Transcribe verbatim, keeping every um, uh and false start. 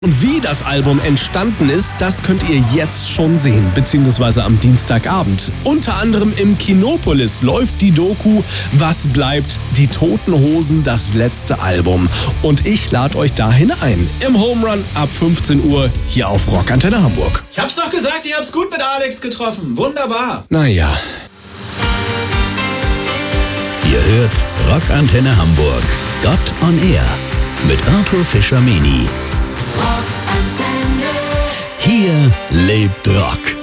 Und wie das Album entstanden ist, das könnt ihr jetzt schon sehen, beziehungsweise am Dienstagabend. Unter anderem im Kinopolis läuft die Doku Was bleibt? Die Toten Hosen, das letzte Album. Und ich lade euch dahin ein. Im Home Run ab fünfzehn Uhr hier auf Rockantenne Hamburg. Ich hab's doch gesagt, ihr habt's gut mit Alex getroffen. Wunderbar. Naja. Ihr hört Rockantenne Hamburg. Gott on Air mit Arthur Fischer-Meni. Hier lebt Rock.